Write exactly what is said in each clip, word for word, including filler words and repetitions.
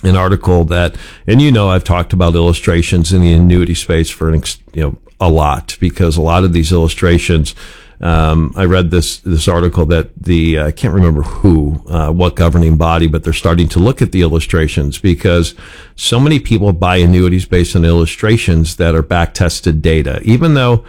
an article that, and you know, I've talked about illustrations in the annuity space for an, ex- you know, a lot, because a lot of these illustrations, um, I read this, this article that the, uh, I can't remember who, uh, what governing body, but they're starting to look at the illustrations because so many people buy annuities based on illustrations that are back tested data, even though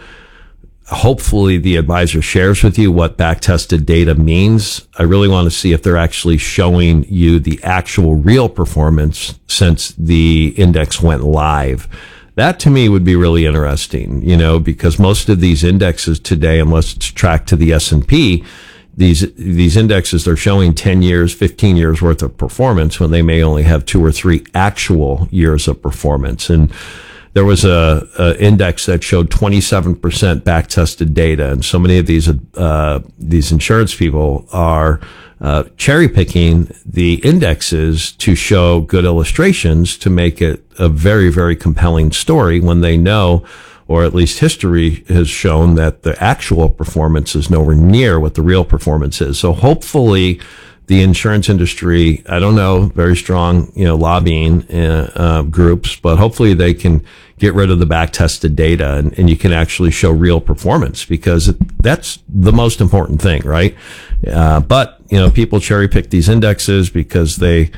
hopefully the advisor shares with you what back-tested data means. I really want to see if they're actually showing you the actual real performance since the index went live. That to me would be really interesting, you know, because most of these indexes today, unless it's tracked to the S and P, these, these indexes are showing ten years, fifteen years worth of performance when they may only have two or three actual years of performance. And there was a, a index that showed twenty-seven percent back-tested data, and so many of these uh, these insurance people are uh, cherry-picking the indexes to show good illustrations to make it a very, very compelling story when they know, or at least history has shown, that the actual performance is nowhere near what the real performance is. So hopefully the insurance industry, I don't know, very strong, you know, lobbying uh, uh, groups, but hopefully they can get rid of the back-tested data and, and you can actually show real performance, because it, that's the most important thing, right? Uh, but, you know, people cherry-pick these indexes because they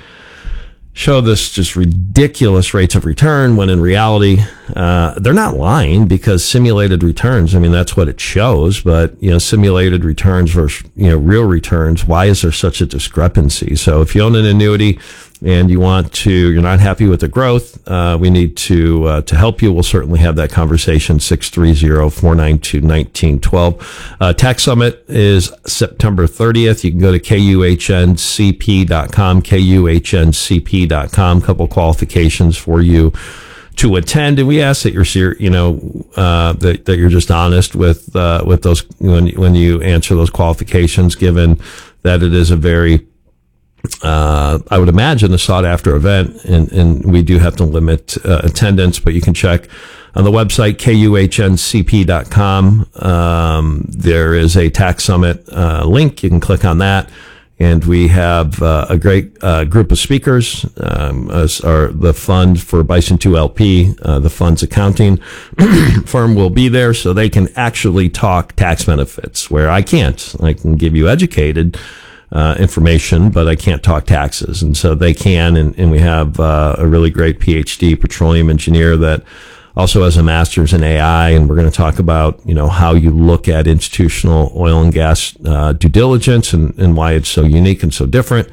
show this just ridiculous rates of return, when in reality, uh, they're not lying, because simulated returns, I mean, that's what it shows, but, you know, simulated returns versus, you know, real returns, why is there such a discrepancy? So if you own an annuity and you want to, you're not happy with the growth, uh, we need to, uh, to help you. We'll certainly have that conversation, six three zero, four nine two, one nine one two. Uh, Tax Summit is September thirtieth. You can go to K U H N C P dot com, K U H N C P dot com. Couple qualifications for you to attend, and we ask that you're ser- you know uh that, that you're just honest with uh with those when when you answer those qualifications, given that it is a very uh I would imagine a sought after event, and and we do have to limit uh, attendance, but you can check on the website K U H N C P dot com. Um there is a Tax Summit uh link. You can click on that. And we have uh, a great uh, group of speakers, um, as are the fund for Bison two L P, uh, the fund's accounting firm will be there, so they can actually talk tax benefits, where I can't. I can give you educated uh, information, but I can't talk taxes. And so they can, and, and we have uh, a really great P H D petroleum engineer that also has a master's in A I, and we're going to talk about, you know, how you look at institutional oil and gas uh, due diligence, and, and why it's so unique and so different,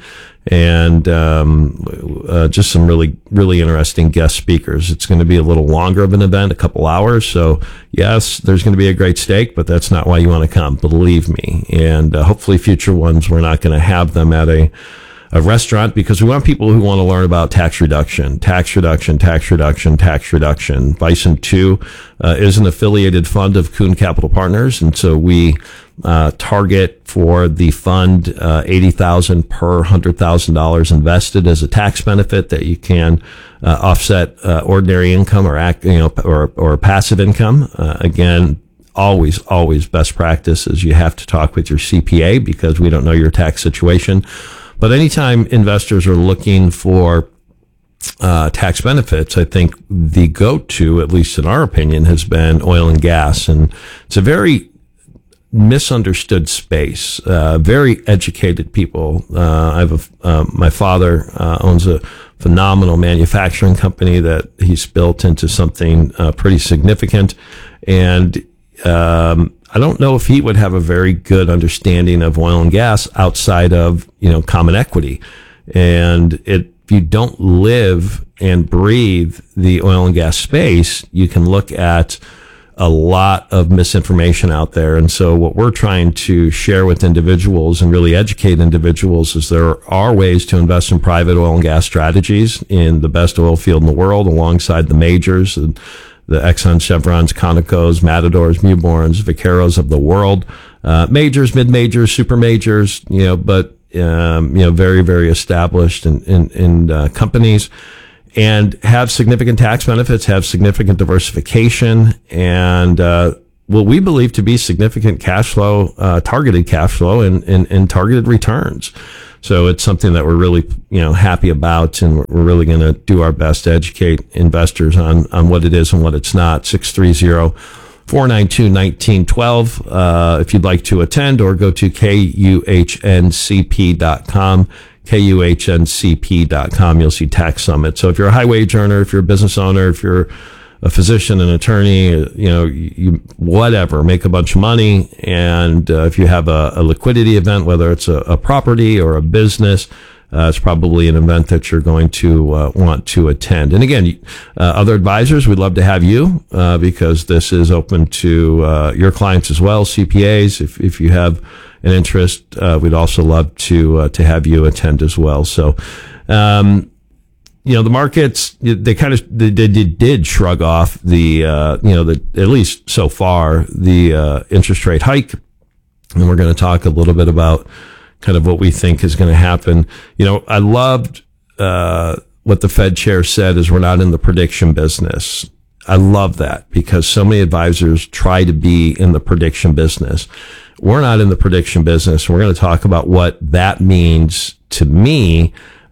and um, uh, just some really, really interesting guest speakers. It's going to be a little longer of an event, a couple hours, so yes, there's going to be a great steak, but that's not why you want to come, believe me. And uh, hopefully future ones, we're not going to have them at a a restaurant, because we want people who want to learn about tax reduction, tax reduction, tax reduction, tax reduction. Bison two uh, is an affiliated fund of Kuhn Capital Partners, and so we uh, target for the fund uh, eighty thousand dollars per one hundred thousand dollars invested as a tax benefit that you can uh, offset uh, ordinary income or act, you know, or or passive income. Uh, again, always, always best practice is you have to talk with your C P A, because we don't know your tax situation. But anytime investors are looking for uh, tax benefits, I think the go-to, at least in our opinion, has been oil and gas. And it's a very misunderstood space. Uh, very educated people. Uh, I have a, uh, my father uh, owns a phenomenal manufacturing company that he's built into something uh, pretty significant. And um I don't know if he would have a very good understanding of oil and gas outside of, you know, common equity. And it, if you don't live and breathe the oil and gas space, you can look at a lot of misinformation out there. And so what we're trying to share with individuals and really educate individuals is there are ways to invest in private oil and gas strategies in the best oil field in the world, alongside the majors, and the Exxon, Chevrons, Conocos, Matadors, Mewborns, Vaqueros of the world, uh, majors, mid-majors, super majors, you know, but, um, you know, very, very established in, in, in, uh, companies, and have significant tax benefits, have significant diversification, and, uh, what we believe to be significant cash flow, uh, targeted cash flow and, and, and targeted returns. So it's something that we're really, you know, happy about, and we're really going to do our best to educate investors on, on what it is and what it's not. six three zero, four nine two, one nine one two, uh, if you'd like to attend, or go to K U H N C P dot com. K U H N C P dot com. You'll see Tax Summit. So if you're a high wage earner, if you're a business owner, if you're a physician, an attorney, you know, you, whatever, make a bunch of money. And uh, if you have a, a liquidity event, whether it's a, a property or a business, uh, it's probably an event that you're going to uh, want to attend. And again, uh, other advisors, we'd love to have you uh, because this is open to uh, your clients as well, C P As. If, if you have an interest, uh, we'd also love to uh, to have you attend as well. So, um, you know, the markets, they kind of, they, they did shrug off the, uh, you know, the, at least so far, the, uh, interest rate hike. And we're going to talk a little bit about kind of what we think is going to happen. You know, I loved, uh, what the Fed chair said is we're not in the prediction business. I love that because so many advisors try to be in the prediction business. We're not in the prediction business. We're going to talk about what that means to me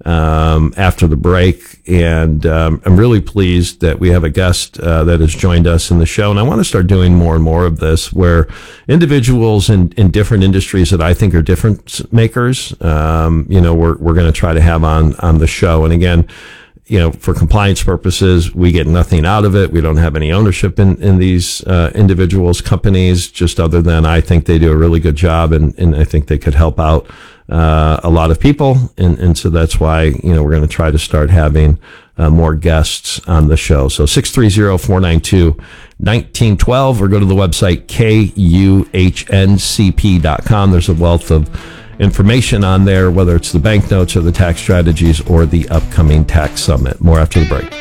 um, after the break. And um, I'm really pleased that we have a guest uh, that has joined us in the show. And I want to start doing more and more of this where individuals in, in different industries that I think are difference makers, um, you know, we're, we're going to try to have on, on the show. And again, you know, for compliance purposes, we get nothing out of it. We don't have any ownership in, in these, uh, individuals, companies, just other than I think they do a really good job and, and I think they could help out, uh, a lot of people. And, and so that's why, you know, we're going to try to start having, uh, more guests on the show. So six three zero, four nine two, one nine one two or go to the website K U H N C P dot com. There's a wealth of information on there, whether it's the bank notes or the tax strategies or the upcoming tax summit. More after the break.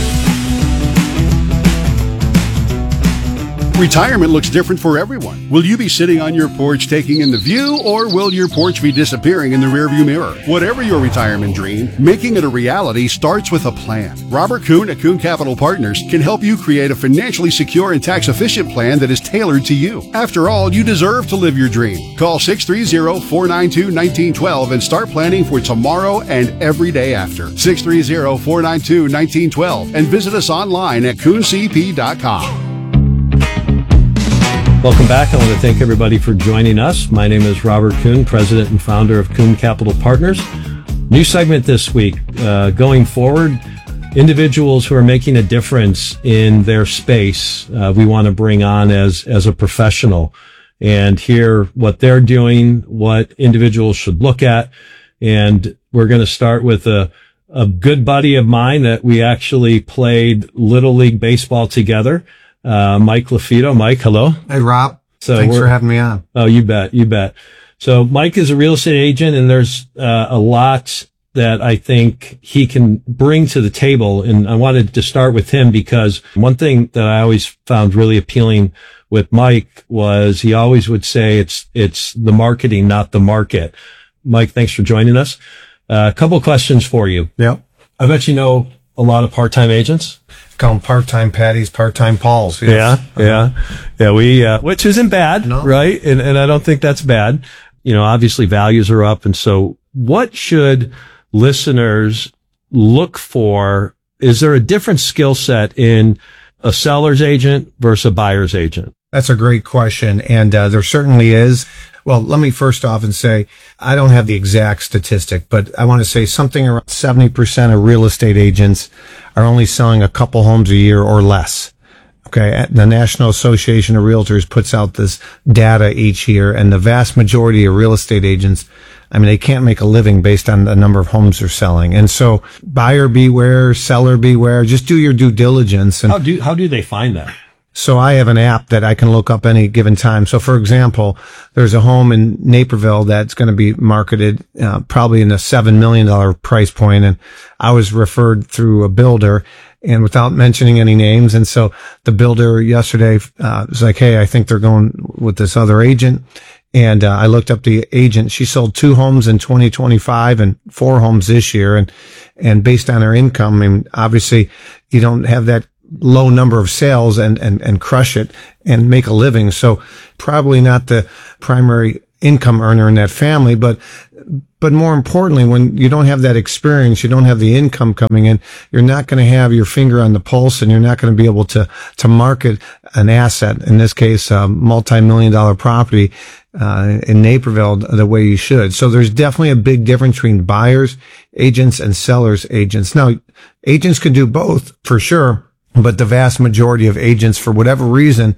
Retirement looks different for everyone. Will you be sitting on your porch taking in the view, or will your porch be disappearing in the rearview mirror? Whatever your retirement dream, making it a reality starts with a plan. Robert Kuhn at Kuhn Capital Partners can help you create a financially secure and tax-efficient plan that is tailored to you. After all, you deserve to live your dream. Call six three zero, four nine two, one nine one two and start planning for tomorrow and every day after. six three zero, four nine two, one nine one two and visit us online at Kuhn C P dot com. Welcome back. I want to thank everybody for joining us. My name is Robert Kuhn, president and founder of Kuhn Capital Partners. New segment this week. Uh, going forward, individuals who are making a difference in their space, uh, we want to bring on as, as a professional and hear what they're doing, what individuals should look at. And we're going to start with a, a good buddy of mine that we actually played Little League Baseball together. Uh, Mike Lafito. Mike, hello. Hey, Rob. So Thanks for having me on. Oh, you bet. You bet. So Mike is a real estate agent, and there's uh, a lot that I think he can bring to the table. And I wanted to start with him because one thing that I always found really appealing with Mike was he always would say it's, it's the marketing, not the market. Mike, thanks for joining us. Uh, a couple questions for you. Yep. I bet you know a lot of part-time agents. Call them part-time Patties, part-time Pauls. Yes. Yeah, yeah, yeah. We, uh, which isn't bad, no. right? And, and I don't think that's bad. You know, obviously values are up. And so what should listeners look for? Is there a different skill set in a seller's agent versus a buyer's agent? That's a great question. And, uh, there certainly is. Well, let me first off and say, I don't have the exact statistic, but I want to say something around seventy percent of real estate agents are only selling a couple homes a year or less. Okay. The National Association of Realtors puts out this data each year, and the vast majority of real estate agents, I mean, they can't make a living based on the number of homes they're selling. And so buyer beware, seller beware, just do your due diligence. And how do, how do they find that? So I have an app that I can look up any given time. So for example, there's a home in Naperville that's going to be marketed uh, probably in the seven million dollars price point. And I was referred through a builder, and without mentioning any names. And so the builder yesterday uh, was like, hey, I think they're going with this other agent. And uh, I looked up the agent. She sold two homes in twenty twenty-five and four homes this year. And, and based on her income, I mean, obviously you don't have that low number of sales and, and, and crush it and make a living. So probably not the primary income earner in that family, but but more importantly, when you don't have that experience, you don't have the income coming in, you're not going to have your finger on the pulse, and you're not going to be able to, to market an asset, in this case, a multi-million dollar property, uh, in Naperville the way you should. So there's definitely a big difference between buyers agents and sellers agents. Now, agents can do both for sure, but the vast majority of agents, for whatever reason,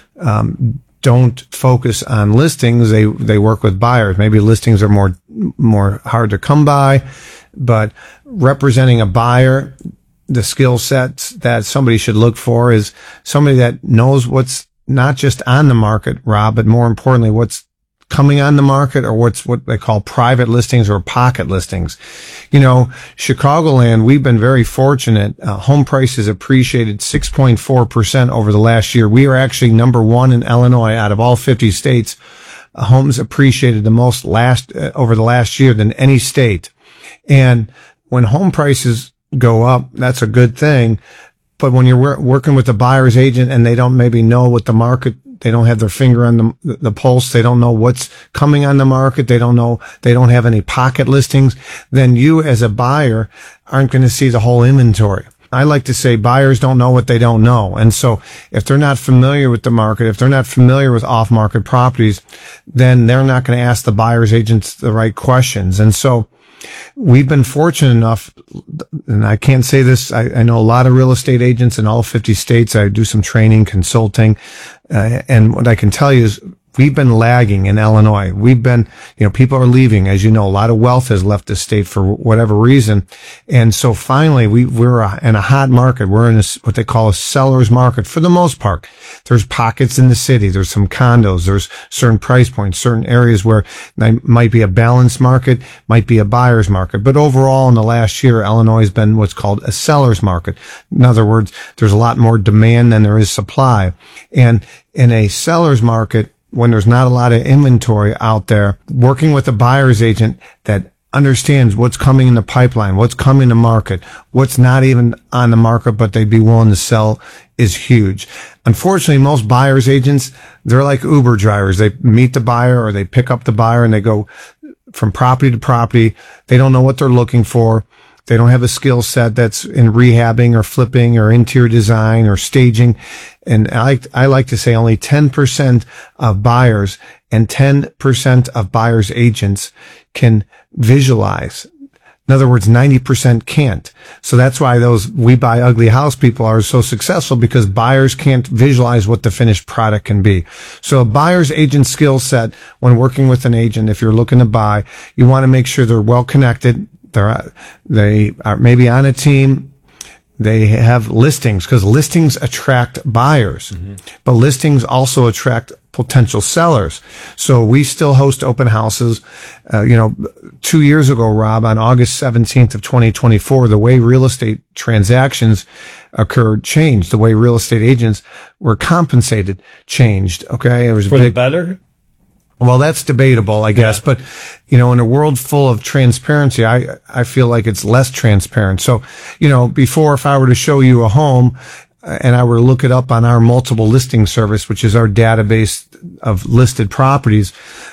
um, don't focus on listings. They, they work with buyers. Maybe listings are more, more hard to come by, but representing a buyer, the skill sets that somebody should look for is somebody that knows what's not just on the market, Rob, but more importantly, what's coming on the market, or what's what they call private listings or pocket listings. You know, Chicagoland, we've been very fortunate. Uh, home prices appreciated six point four percent over the last year. We are actually number one in Illinois out of all fifty states. Uh, homes appreciated the most last uh, over the last year than any state. And when home prices go up, that's a good thing. But when you're wor- working with a buyer's agent and they don't maybe know what the market, they don't have their finger on the, the pulse, they don't know what's coming on the market, they don't know, they don't have any pocket listings, then you as a buyer aren't going to see the whole inventory. I like to say buyers don't know what they don't know. And so if they're not familiar with the market, if they're not familiar with off-market properties, then they're not going to ask the buyer's agents the right questions. And so we've been fortunate enough, and I can't say this, I, I know a lot of real estate agents in all fifty states. I do some training, consulting, uh, and what I can tell you is we've been lagging in Illinois. We've been, you know, people are leaving. As you know, a lot of wealth has left the state for whatever reason. And so finally, we, we're in a hot market. We're in a, what they call a seller's market for the most part. There's pockets in the city. There's some condos. There's certain price points, certain areas where there might be a balanced market, might be a buyer's market. But overall, in the last year, Illinois has been what's called a seller's market. In other words, there's a lot more demand than there is supply. And in a seller's market, when there's not a lot of inventory out there, working with a buyer's agent that understands what's coming in the pipeline, what's coming to market, what's not even on the market, but they'd be willing to sell is huge. Unfortunately, most buyer's agents, they're like Uber drivers. They meet the buyer or they pick up the buyer and they go from property to property. They don't know what they're looking for. They don't have a skill set that's in rehabbing or flipping or interior design or staging. And I like, I like to say only ten percent of buyers and ten percent of buyers agents can visualize. In other words, ninety percent can't. So that's why those We Buy Ugly House people are so successful, because buyers can't visualize what the finished product can be. So a buyer's agent skill set when working with an agent, if you're looking to buy, you want to make sure they're well connected. They're, they are maybe on a team. They have listings, because listings attract buyers, mm-hmm. but listings also attract potential sellers. So we still host open houses. Uh, you know, two years ago, Rob, on August seventeenth of twenty twenty-four, the way real estate transactions occurred changed. The way real estate agents were compensated changed. Okay. It was for big, the better. Well, that's debatable, I guess. Yeah. But, you know, in a world full of transparency, I, I feel like it's less transparent. So, you know, before, if I were to show you a home and I were to look it up on our multiple listing service, which is our database of listed properties,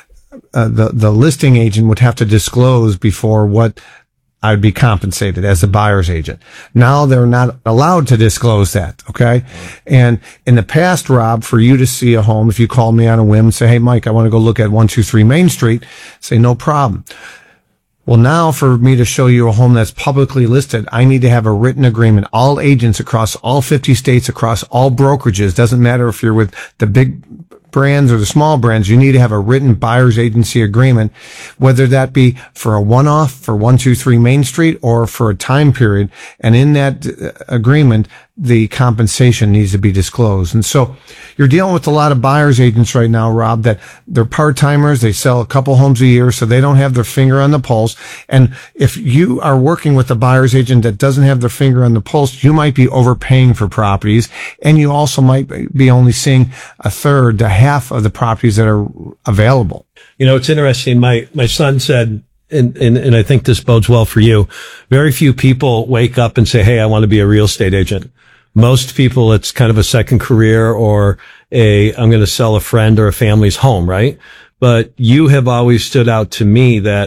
uh, the, the listing agent would have to disclose before what I'd be compensated as a buyer's agent. Now they're not allowed to disclose that. Okay. And in the past, Rob, for you to see a home, if you called me on a whim and say, hey, Mike, I want to go look at one two three Main Street, say no problem. Well, now for me to show you a home that's publicly listed, I need to have a written agreement. All agents across all fifty states, across all brokerages, doesn't matter if you're with the big brands or the small brands, you need to have a written buyer's agency agreement, whether that be for a one-off for one two three Main Street or for a time period. And in that agreement, the compensation needs to be disclosed. And so you're dealing with a lot of buyer's agents right now, Rob, that they're part-timers. They sell a couple homes a year, so they don't have their finger on the pulse. And if you are working with a buyer's agent that doesn't have their finger on the pulse, you might be overpaying for properties. And you also might be only seeing a third to half of the properties that are available. You know, it's interesting. My, my son said, And, and, and I think this bodes well for you. Very few people wake up and say, hey, I want to be a real estate agent. Most people, it's kind of a second career or a, I'm going to sell a friend or a family's home, right? But you have always stood out to me that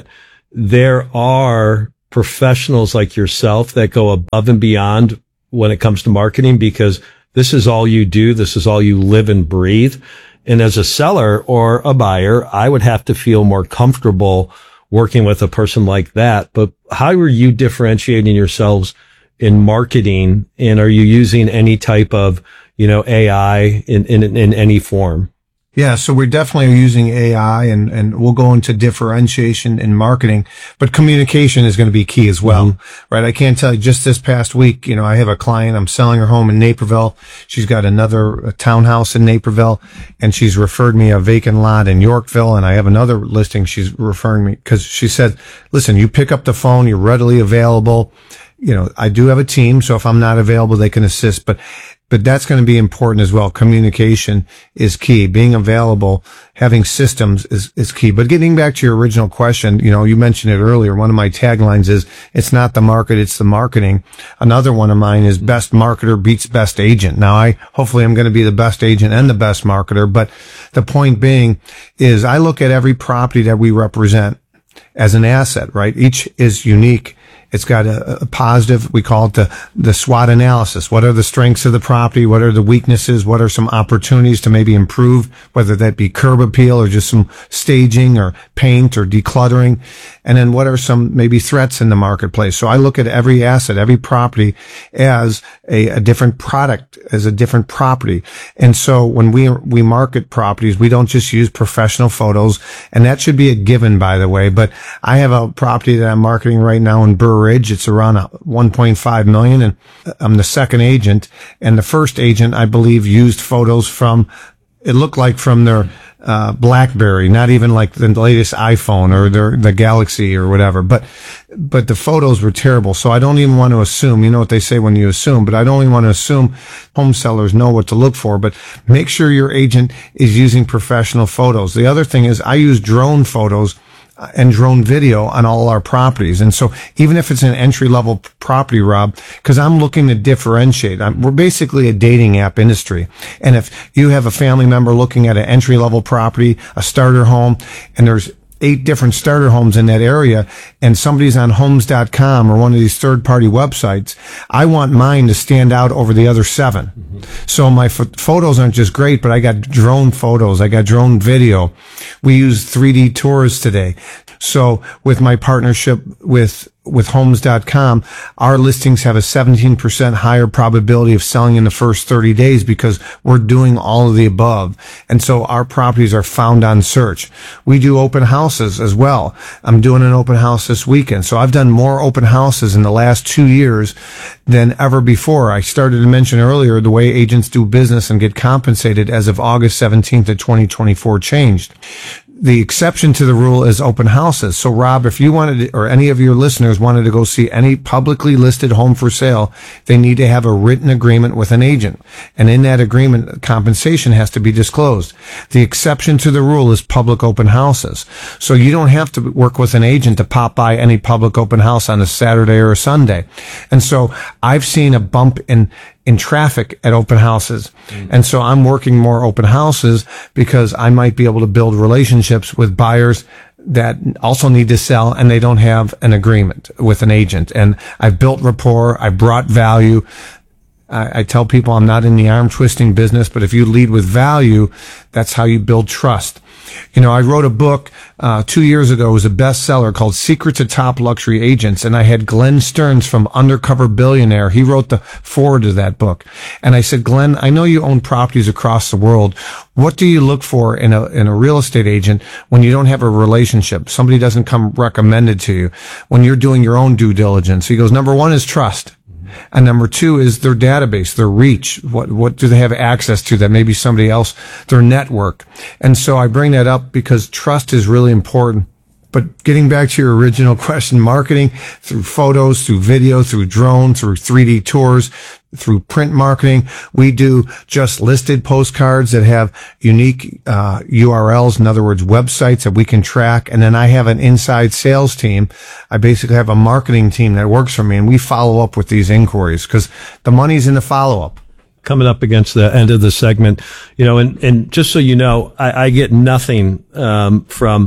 there are professionals like yourself that go above and beyond when it comes to marketing, because this is all you do. This is all you live and breathe. And as a seller or a buyer, I would have to feel more comfortable working with a person like that. But how are you differentiating yourselves in marketing? And are you using any type of, you know, A I in, in, in any form? Yeah, so we're definitely using A I, and, and we'll go into differentiation in marketing, but communication is going to be key as well, mm-hmm. right? I can't tell you, just this past week, you know, I have a client, I'm selling her home in Naperville. She's got another townhouse in Naperville, and she's referred me a vacant lot in Yorkville, and I have another listing she's referring me, because she said, listen, you pick up the phone, you're readily available. You know, I do have a team, so if I'm not available, they can assist, but But that's going to be important as well. Communication is key. Being available, having systems is, is key. But getting back to your original question, you know, you mentioned it earlier. One of my taglines is, it's not the market, it's the marketing. Another one of mine is best marketer beats best agent. Now, I, hopefully I'm going to be the best agent and the best marketer. But the point being is I look at every property that we represent as an asset, right? Each is unique. It's got a, a positive, we call it the, the SWOT analysis. What are the strengths of the property? What are the weaknesses? What are some opportunities to maybe improve, whether that be curb appeal or just some staging or paint or decluttering? And then what are some maybe threats in the marketplace? So I look at every asset, every property as a, a different product, as a different property. And so when we, we market properties, we don't just use professional photos, and that should be a given, by the way. But I have a property that I'm marketing right now in Burr Ridge. It's around one point five million, and I'm the second agent. And the first agent, I believe, used photos from, it looked like from their uh BlackBerry, not even like the latest iPhone or their the Galaxy or whatever. But but the photos were terrible. So I don't even want to assume, you know what they say when you assume, but I don't even want to assume home sellers know what to look for. But make sure your agent is using professional photos. The other thing is I use drone photos and drone video on all our properties. And so even if it's an entry-level property, Rob, because I'm looking to differentiate, I'm, we're basically a dating app industry. And if you have a family member looking at an entry-level property, a starter home, and there's eight different starter homes in that area, and somebody's on homes dot com or one of these third-party websites, I want mine to stand out over the other seven. Mm-hmm. So my ph- photos aren't just great, but I got drone photos, I got drone video. We use three D tours today. So with my partnership with with homes dot com, our listings have a seventeen percent higher probability of selling in the first thirty days because we're doing all of the above. And so our properties are found on search. We do open houses as well. I'm doing an open house this weekend. So I've done more open houses in the last two years than ever before. I started to mention earlier the way agents do business and get compensated as of August seventeenth of twenty twenty-four changed. The exception to the rule is open houses. So, Rob, if you wanted to, or any of your listeners wanted to go see any publicly listed home for sale, they need to have a written agreement with an agent. And in that agreement, compensation has to be disclosed. The exception to the rule is public open houses. So you don't have to work with an agent to pop by any public open house on a Saturday or a Sunday. And so I've seen a bump in in traffic at open houses. Mm. And so I'm working more open houses because I might be able to build relationships with buyers that also need to sell and they don't have an agreement with an agent. And I've built rapport. I brought value. I, I tell people I'm not in the arm twisting business, but if you lead with value, that's how you build trust. You know, I wrote a book uh two years ago. It was a bestseller called Secret to Top Luxury Agents, and I had Glenn Stearns from Undercover Billionaire. He wrote the foreword to that book. And I said, Glenn, I know you own properties across the world. What do you look for in a in a real estate agent when you don't have a relationship? Somebody doesn't come recommended to you when you're doing your own due diligence. He goes, number one is trust. And number two is their database, their reach. What, what do they have access to that maybe somebody else, their network. And so I bring that up because trust is really important. But getting back to your original question, marketing through photos, through video, through drone, through three D tours, through print marketing. We do just listed postcards that have unique uh U R Ls, in other words, websites that we can track. And then I have an inside sales team. I basically have a marketing team that works for me, and we follow up with these inquiries because the money's in the follow-up. Coming up against the end of the segment, you know, and, and just so you know, I, I get nothing um from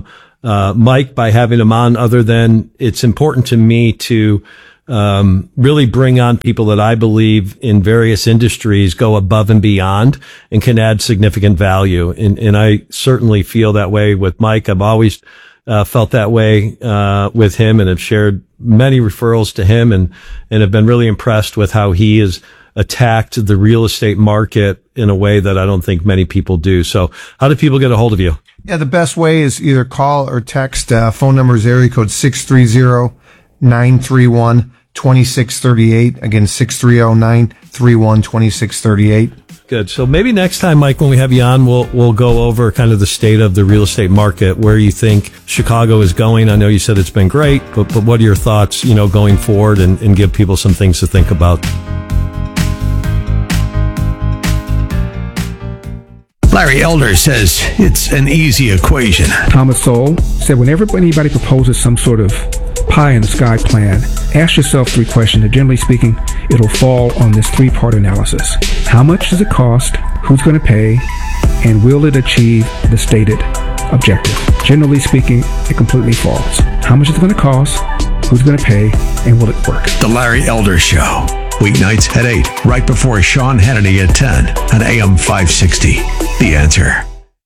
uh, Mike by having him on, other than it's important to me to um, really bring on people that I believe in various industries go above and beyond and can add significant value. And, and I certainly feel that way with Mike. I've always uh, felt that way uh, with him, and have shared many referrals to him, and, and have been really impressed with how he has attacked the real estate market in a way that I don't think many people do. So how do people get a hold of you? Yeah, the best way is either call or text. Uh, phone number is area code six three zero, nine three one, two six three eight. Again, six three zero, nine three one, two six three eight. Good. So maybe next time, Mike, when we have you on, we'll we'll go over kind of the state of the real estate market, where you think Chicago is going. I know you said it's been great, but but what are your thoughts, you know, going forward, and, and give people some things to think about. Larry Elder says it's an easy equation. Thomas Sowell said, whenever anybody proposes some sort of pie in the sky plan, ask yourself three questions, and generally speaking, it'll fall on this three-part analysis. How much does it cost? Who's going to pay? And will it achieve the stated objective? Generally speaking, it completely falls. How much is it going to cost? Who's going to pay? And will it work? The Larry Elder Show. Weeknights at eight, right before Sean Hannity at ten on A M five sixty. The Answer.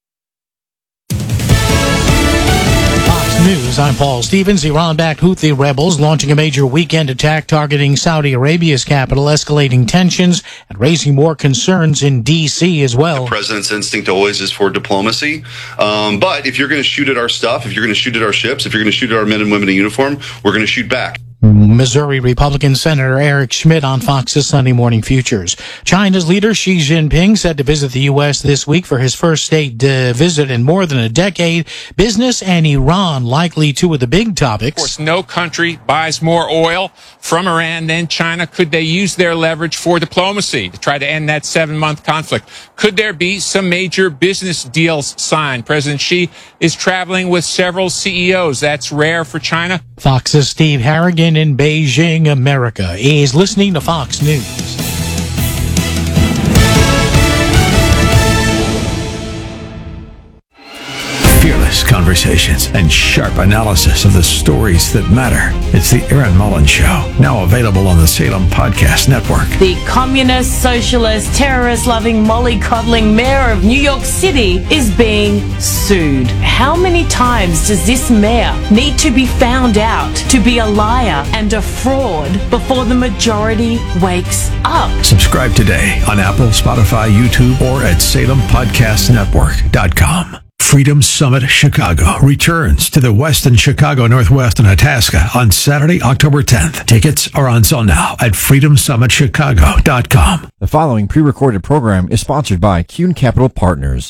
News. I'm Paul Stevens. Iran-backed Houthi rebels launching a major weekend attack targeting Saudi Arabia's capital, escalating tensions and raising more concerns in D C as well. The president's instinct always is for diplomacy. Um, but if you're going to shoot at our stuff, if you're going to shoot at our ships, if you're going to shoot at our men and women in uniform, we're going to shoot back. Missouri Republican Senator Eric Schmidt on Fox's Sunday Morning Futures. China's leader Xi Jinping said to visit the U S this week for his first state uh, visit in more than a decade. Business and Iran likely two of the big topics. Of course, no country buys more oil from Iran than China. Could they use their leverage for diplomacy to try to end that seven-month conflict? Could there be some major business deals signed? President Xi is traveling with several C E Os. That's rare for China. Fox's Steve Harrigan in Beijing, America, is listening to Fox News. Fearless conversations and sharp analysis of the stories that matter. It's the Erin Mullins Show, now available on the Salem Podcast Network. The communist, socialist, terrorist-loving, mollycoddling mayor of New York City is being sued. How many times does this mayor need to be found out to be a liar and a fraud before the majority wakes up? Subscribe today on Apple, Spotify, YouTube, or at salem podcast network dot com. Freedom Summit Chicago returns to the Westin Chicago Northwest in Itasca on Saturday, October tenth. Tickets are on sale now at freedom summit chicago dot com. The following pre-recorded program is sponsored by Kuhn Capital Partners.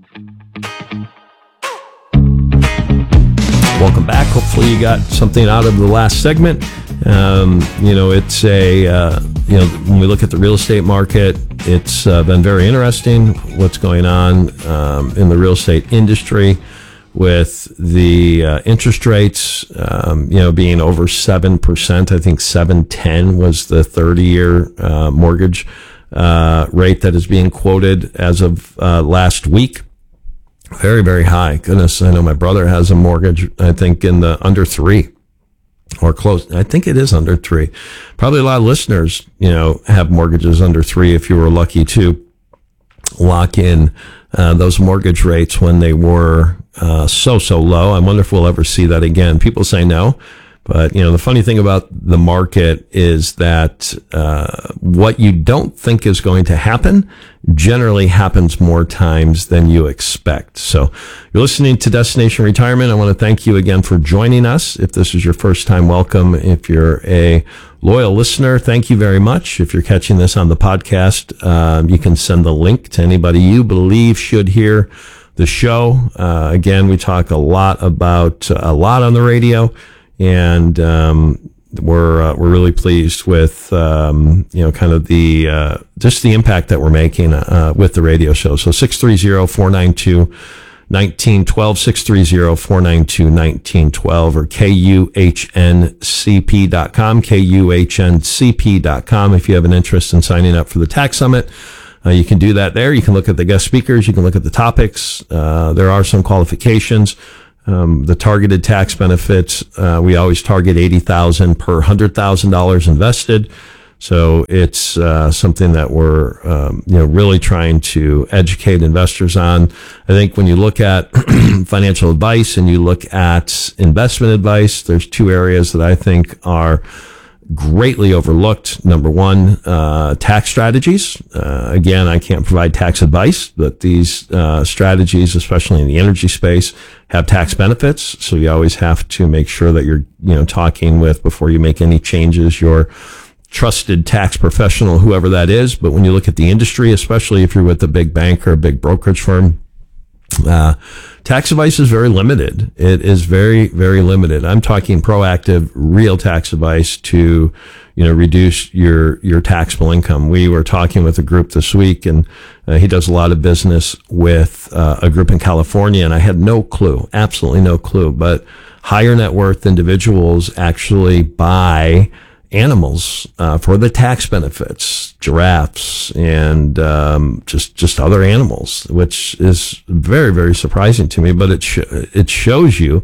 Welcome back. Hopefully you got something out of the last segment. Um, you know, it's a, uh, you know, when we look at the real estate market, it's uh, been very interesting what's going on um, in the real estate industry with the uh, interest rates, um, you know, being over seven percent. I think seven ten was the thirty-year uh, mortgage uh, rate that is being quoted as of uh, last week. Very, very high. Goodness, I know my brother has a mortgage, I think, in the under three. Or close. I think it is under three. Probably a lot of listeners, you know, have mortgages under three if you were lucky to lock in uh, those mortgage rates when they were uh, so, so low. I wonder if we'll ever see that again. People say no. But, you know, the funny thing about the market is that uh what you don't think is going to happen generally happens more times than you expect. So you're listening to Destination Retirement. I want to thank you again for joining us. If this is your first time, welcome. If you're a loyal listener, thank you very much. If you're catching this on the podcast, um, you can send the link to anybody you believe should hear the show. Uh, again, we talk a lot about uh, a lot on the radio. And um, we're uh, we're really pleased with um, you know kind of the uh, just the impact that we're making uh, with the radio show. So six three zero, four nine two, one nine one two, six three zero, four nine two, one nine one two, or K U H N C P dot com, K U H N C P dot com. If you have an interest in signing up for the Tax Summit, uh, you can do that there. You can look at the guest speakers. You can look at the topics. Uh, there are some qualifications. Um, the targeted tax benefits, uh, we always target eighty thousand dollars per one hundred thousand dollars invested. So it's uh, something that we're um, you know really trying to educate investors on. I think when you look at financial advice and you look at investment advice, there's two areas that I think are greatly overlooked. Number one, uh, tax strategies. Uh, again, I can't provide tax advice, but these uh, strategies, especially in the energy space, have tax benefits. So you always have to make sure that you're you know talking with, before you make any changes, your trusted tax professional, whoever that is. But when you look at the industry, especially if you're with a big bank or a big brokerage firm, uh, tax advice is very limited. It is very, very limited. I'm talking proactive, real tax advice to, you know, reduce your, your taxable income. We were talking with a group this week, and uh, he does a lot of business with uh, a group in California, and I had no clue, absolutely no clue, but higher net worth individuals actually buy animals uh, for the tax benefits, giraffes and um, just just other animals, which is very, very surprising to me. But it sh- it shows you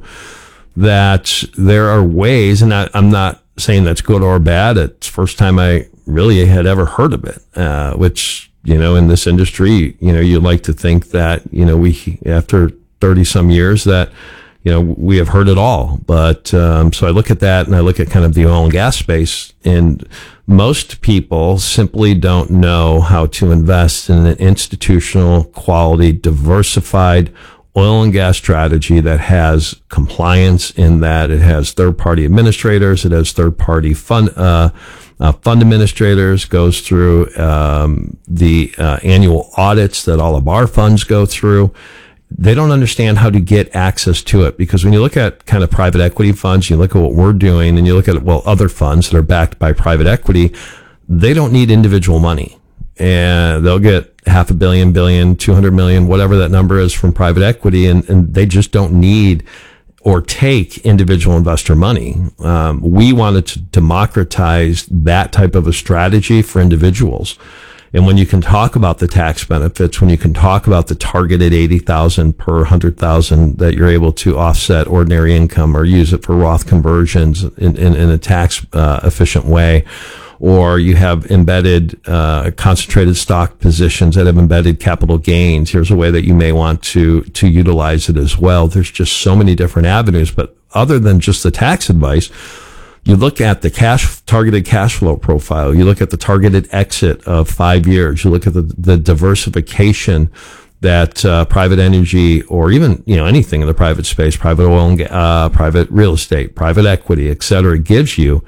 that there are ways, and I, I'm not saying that's good or bad. It's the first time I really had ever heard of it, uh, which, you know, in this industry, you know, you like to think that, you know, we, after thirty some years, that, you know, we have heard it all. But, um, so I look at that and I look at kind of the oil and gas space, and most people simply don't know how to invest in an institutional quality, diversified oil and gas strategy that has compliance, in that it has third party administrators, it has third party fund, uh, uh, fund administrators, goes through, um, the, uh, annual audits that all of our funds go through. They don't understand how to get access to it, because when you look at kind of private equity funds, you look at what we're doing, and you look at, well, other funds that are backed by private equity, they don't need individual money, and they'll get half a billion, billion, two hundred million, whatever that number is, from private equity, and, and they just don't need or take individual investor money. Um, we wanted to democratize that type of a strategy for individuals. And when you can talk about the tax benefits, when you can talk about the targeted eighty thousand per one hundred thousand that you're able to offset ordinary income or use it for Roth conversions in, in, in a tax uh, efficient way, or you have embedded uh, concentrated stock positions that have embedded capital gains, here's a way that you may want to to utilize it as well. There's just so many different avenues. But other than just the tax advice, you look at the cash, targeted cash flow profile. You look at the targeted exit of five years. You look at the, the diversification that uh, private energy, or even, you know, anything in the private space, private oil and uh, private real estate, private equity, et cetera, gives you.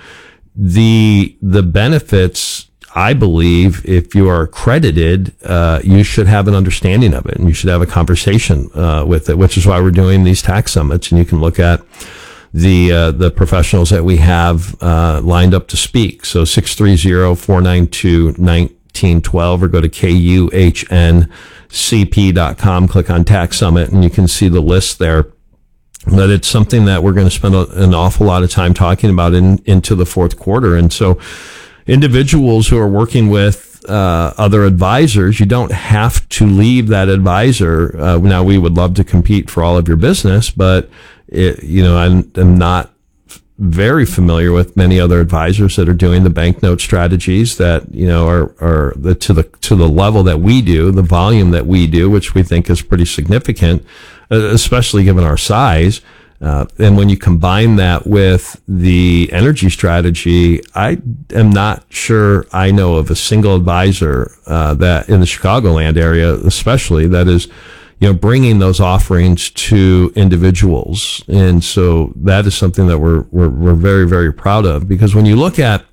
The the benefits, I believe, if you are accredited, uh, you should have an understanding of it, and you should have a conversation uh, with it, which is why we're doing these tax summits. And you can look at the uh, the professionals that we have uh, lined up to speak. So six three zero, four nine two, one nine one two, or go to K U H N C P dot com, click on Tax Summit, and you can see the list there. But it's something that we're going to spend a, an awful lot of time talking about in, into the fourth quarter. And so individuals who are working with uh, other advisors, you don't have to leave that advisor. Uh, now, we would love to compete for all of your business, but It, you know, I'm, I'm not very familiar with many other advisors that are doing the banknote strategies that, you know, are, are the, to the, to the level that we do, the volume that we do, which we think is pretty significant, especially given our size. Uh, and when you combine that with the energy strategy, I am not sure I know of a single advisor, uh, that in the Chicagoland area, especially, that is, you know, bringing those offerings to individuals. And so that is something that we're, we're, we're very, very proud of, because when you look at,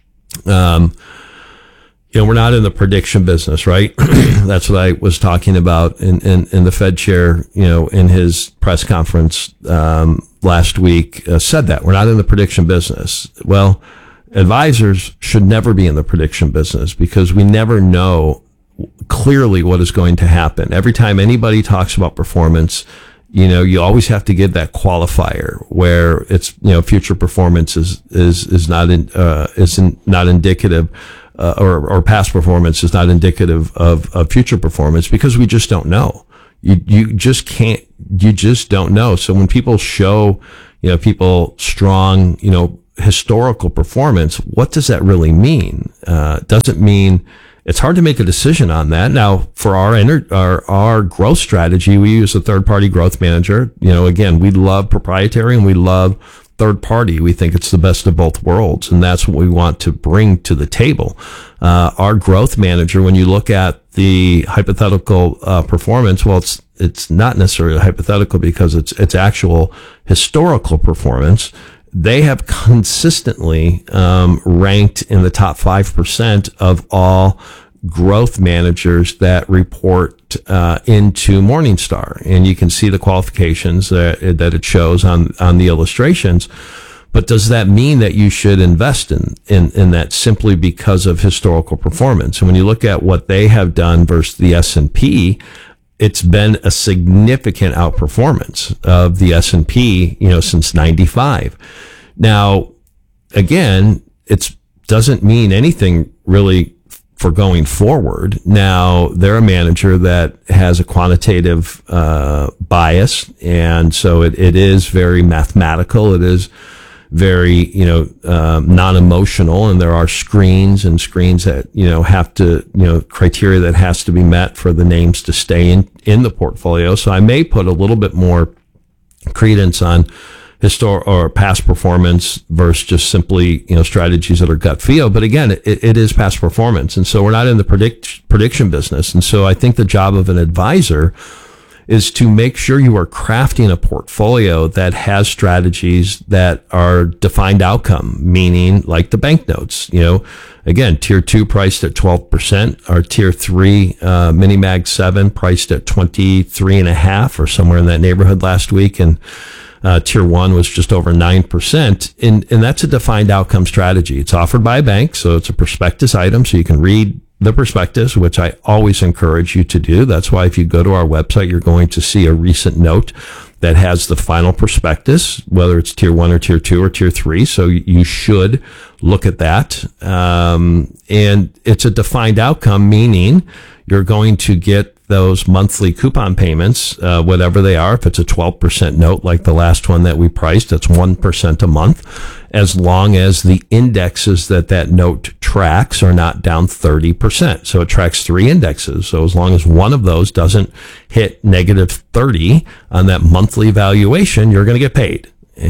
um, you know, we're not in the prediction business, right? That's what I was talking about in, in, in the Fed chair, you know, in his press conference, um, last week, uh, said that we're not in the prediction business. Well, advisors should never be in the prediction business, because we never know clearly what is going to happen. Every time anybody talks about performance, you know, you always have to give that qualifier where it's, you know, future performance is, is, is not in, uh, is in, not indicative, uh, or, or past performance is not indicative of, of future performance, because we just don't know. You, you just can't, you just don't know. So when people show, you know, people strong, you know, historical performance, what does that really mean? Uh, doesn't mean, it's hard to make a decision on that. Now, for our, our, our growth strategy, we use a third party growth manager. You know, again, we love proprietary and we love third party. We think it's the best of both worlds, and that's what we want to bring to the table. Uh, our growth manager, when you look at the hypothetical uh, performance, well, it's it's not necessarily hypothetical because it's it's actual historical performance. They have consistently um, ranked in the top five percent of all growth managers that report uh, into Morningstar, and you can see the qualifications that, that it shows on on the illustrations. But does that mean that you should invest in, in in that simply because of historical performance? And when you look at what they have done versus the S and P, it's been a significant outperformance of the S and P, you know, since ninety-five. Now, again, it doesn't mean anything really for going forward. Now, they're a manager that has a quantitative uh, bias, and so it, it is very mathematical. It is very, you know, um, non-emotional, and there are screens and screens that, you know, have to, you know, criteria that has to be met for the names to stay in, in the portfolio. So I may put a little bit more credence on historic or past performance versus just simply, you know, strategies that are gut feel. But again, it, it is past performance. And so we're not in the predict, prediction business. And so I think the job of an advisor is to make sure you are crafting a portfolio that has strategies that are defined outcome, meaning like the banknotes. You know, again, tier two priced at twelve percent, our tier three uh, mini mag seven priced at twenty-three and a half or somewhere in that neighborhood last week. And uh, tier one was just over nine percent. And, and that's a defined outcome strategy. It's offered by a bank, so it's a prospectus item, so you can read the prospectus, which I always encourage you to do. That's why if you go to our website, you're going to see a recent note that has the final prospectus, whether it's tier one or tier two or tier three. So you should look at that. Um, and it's a defined outcome, meaning you're going to get those monthly coupon payments, uh, whatever they are. If it's a twelve percent note, like the last one that we priced, that's one percent a month, as long as the indexes that that note tracks are not down thirty percent. So it tracks three indexes. So as long as one of those doesn't hit negative thirty on that monthly valuation, you're going to get paid.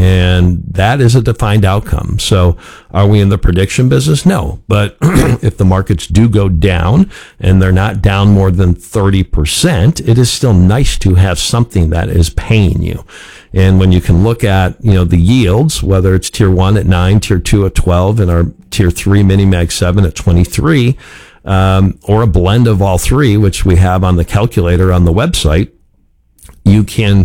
And that is a defined outcome. So are we in the prediction business? No. But if the markets do go down and they're not down more than thirty percent, it is still nice to have something that is paying you. And when you can look at, you know, the yields, whether it's tier one at nine, tier two at twelve, and our tier three mini mag seven at twenty-three, um, or a blend of all three, which we have on the calculator on the website, you can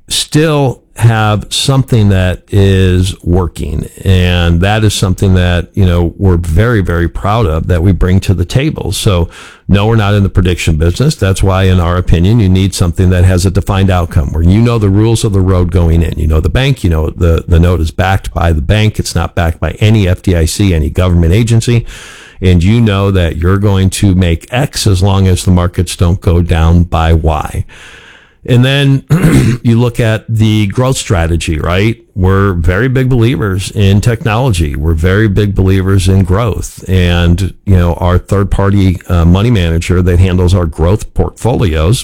still have something that is working. And that is something that, you know, we're very, very proud of that we bring to the table. So no, we're not in the prediction business. That's why, in our opinion, you need something that has a defined outcome where you know the rules of the road going in. You know the bank, you know the, the note is backed by the bank. It's not backed by any F D I C, any government agency. And you know that you're going to make X as long as the markets don't go down by Y. And then you look at the growth strategy, right? We're very big believers in technology. We're very big believers in growth. And, you know, our third party uh, money manager that handles our growth portfolios,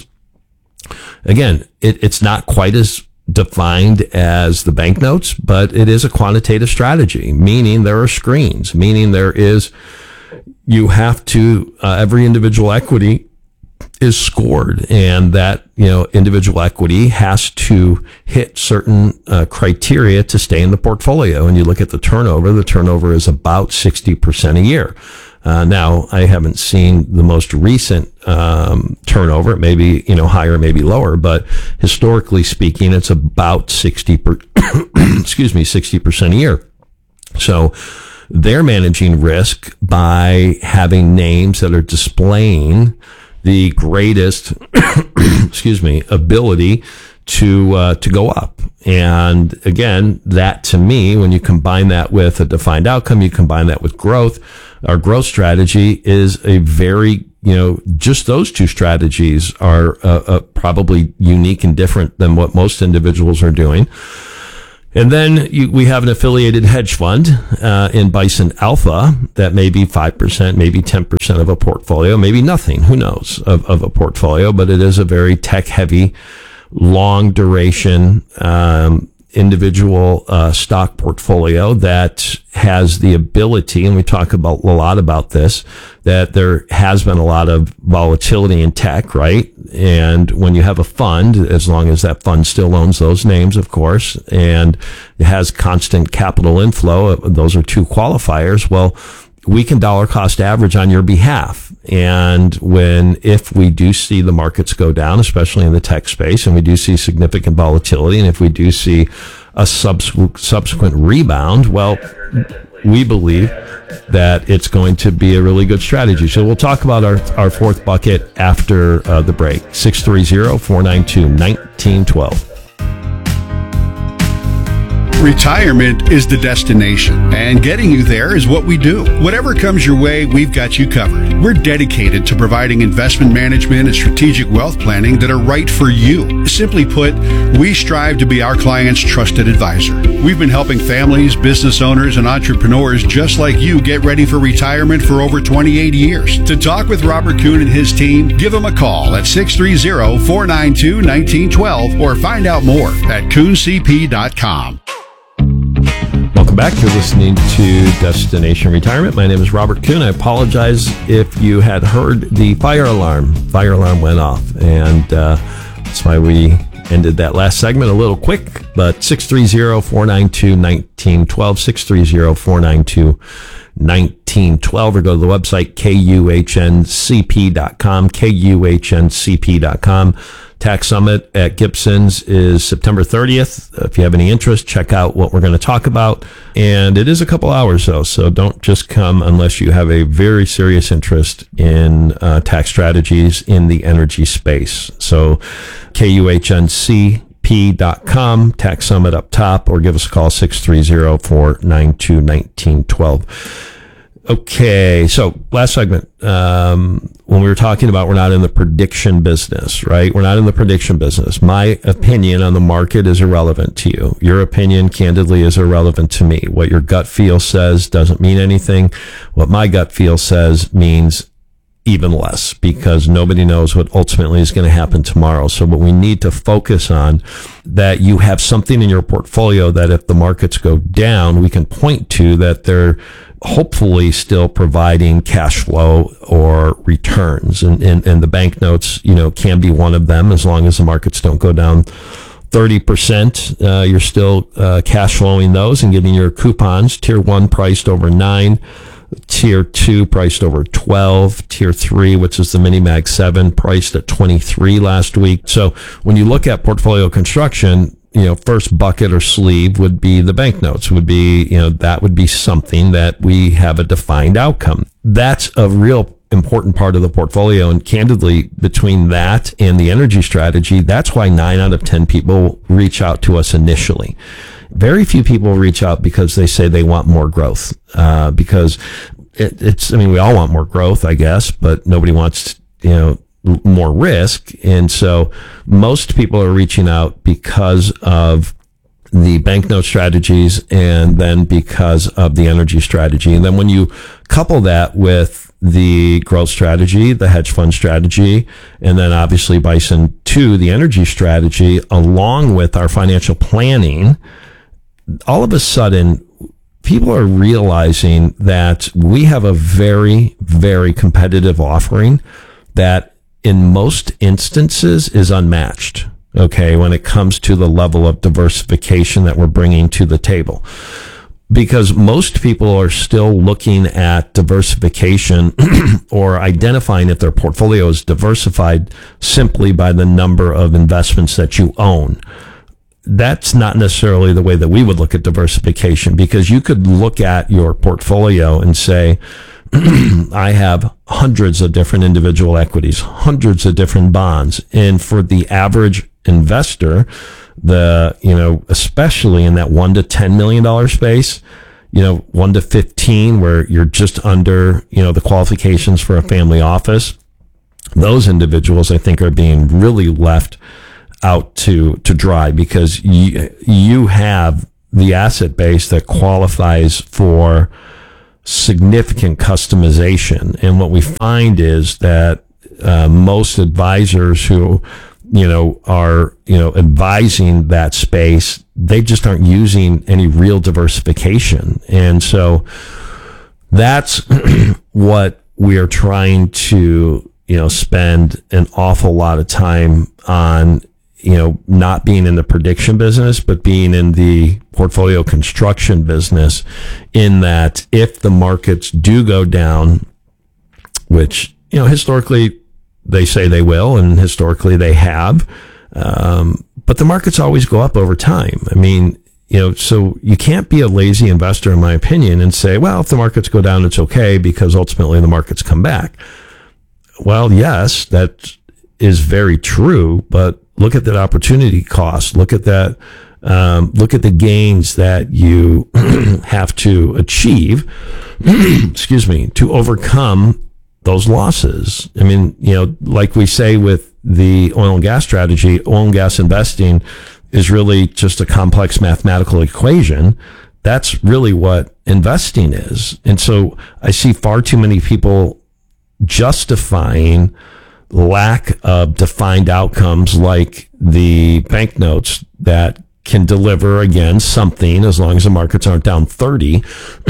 again, it, it's not quite as defined as the banknotes, but it is a quantitative strategy, meaning there are screens, meaning there is, you have to, uh, every individual equity is scored, and that, you know, individual equity has to hit certain uh, criteria to stay in the portfolio. And you look at the turnover, the turnover is about sixty percent a year. Uh, now, I haven't seen the most recent um, turnover. It may be, you know, higher, maybe lower, but historically speaking, it's about sixty per, excuse me, sixty percent a year. So they're managing risk by having names that are displaying the greatest, excuse me, ability to uh, to go up. And again, that to me, when you combine that with a defined outcome, you combine that with growth, our growth strategy is a very you know, just those two strategies are uh, uh, probably unique and different than what most individuals are doing. And then you, we have an affiliated hedge fund uh, in Bison Alpha that may be five percent, maybe ten percent of a portfolio, maybe nothing, who knows, of, of a portfolio, but it is a very tech-heavy, long duration um individual uh, stock portfolio that has the ability, and we talk about a lot about this, that there has been a lot of volatility in tech, right? And when you have a fund, as long as that fund still owns those names, of course, and it has constant capital inflow, those are two qualifiers. Well, we can dollar cost average on your behalf. And when, if we do see the markets go down, especially in the tech space, and we do see significant volatility, and if we do see a subsequent, subsequent rebound, well, we believe that it's going to be a really good strategy. So we'll talk about our, our fourth bucket after uh, the break. six three zero, four nine two, one nine one two. Retirement is the destination, and getting you there is what we do. Whatever comes your way, we've got you covered. We're dedicated to providing investment management and strategic wealth planning that are right for you. Simply put, we strive to be our clients' trusted advisor. We've been helping families, business owners, and entrepreneurs just like you get ready for retirement for over twenty-eight years. To talk with Robert Kuhn and his team, give him a call at six three zero, four nine two, one nine one two or find out more at kuhn c p dot com. Welcome back. You're listening to Destination Retirement. My name is Robert Kuhn. I apologize if you had heard the fire alarm. Fire alarm went off, and uh, that's why we ended that last segment a little quick. But six three zero, four nine two, one nine one two, six three zero, four nine two, one nine one two, or go to the website K U H N C P dot com, K U H N C P dot com. Tax Summit at Gibson's is September thirtieth. If you have any interest, check out what we're going to talk about. And it is a couple hours, though, so don't just come unless you have a very serious interest in uh, tax strategies in the energy space. So K U H N C P dot com, Tax Summit up top, or give us a call, six three zero, four nine two, one nine one two. Okay, so last segment, um, when we were talking about we're not in the prediction business, right? We're not in the prediction business. My opinion on the market is irrelevant to you. Your opinion, candidly, is irrelevant to me. What your gut feel says doesn't mean anything. What my gut feel says means even less, because nobody knows what ultimately is going to happen tomorrow. So what we need to focus on, that you have something in your portfolio that if the markets go down, we can point to that they're hopefully still providing cash flow or returns. And, and, and the banknotes, you know, can be one of them, as long as the markets don't go down thirty percent. Uh, you're still uh, cash flowing those and getting your coupons. Tier one priced over nine. Tier two priced over twelve. Tier three, which is the Mini Mag seven, priced at twenty-three last week. So when you look at portfolio construction, you know, first bucket or sleeve would be the banknotes, would be, you know, that would be something that we have a defined outcome. That's a real important part of the portfolio. And candidly, between that and the energy strategy, that's why nine out of ten people reach out to us initially. Very few people reach out because they say they want more growth, uh, because it, it's, I mean, we all want more growth, I guess, but nobody wants, you know, more risk. And so most people are reaching out because of the banknote strategies and then because of the energy strategy. And then when you couple that with the growth strategy, the hedge fund strategy, and then obviously Bison two, the energy strategy, along with our financial planning, all of a sudden people are realizing that we have a very, very competitive offering that in most instances is unmatched, okay, when it comes to the level of diversification that we're bringing to the table. Because most people are still looking at diversification or identifying if their portfolio is diversified simply by the number of investments that you own. That's not necessarily the way that we would look at diversification, because you could look at your portfolio and say, I have hundreds of different individual equities, hundreds of different bonds. And for the average investor, the, you know, especially in that one to ten million dollars space, you know, one to fifteen, where you're just under, you know, the qualifications for a family office, those individuals, I think, are being really left out to, to dry because you, you have the asset base that qualifies for significant customization. And what we find is that uh, most advisors who, you know, are, you know, advising that space, they just aren't using any real diversification. And so that's what we are trying to, you know, spend an awful lot of time on, you know, not being in the prediction business, but being in the portfolio construction business, in that if the markets do go down, which, you know, historically they say they will, and historically they have, um, but the markets always go up over time. I mean, you know, so you can't be a lazy investor, in my opinion, and say, well, if the markets go down, it's okay because ultimately the markets come back. Well, yes, that is very true, but look at that opportunity cost. Look at that. Um, look at the gains that you have to achieve, excuse me, to overcome those losses. I mean, you know, like we say with the oil and gas strategy, oil and gas investing is really just a complex mathematical equation. That's really what investing is. And so I see far too many people justifying lack of defined outcomes like the banknotes that can deliver, again, something as long as the markets aren't down thirty.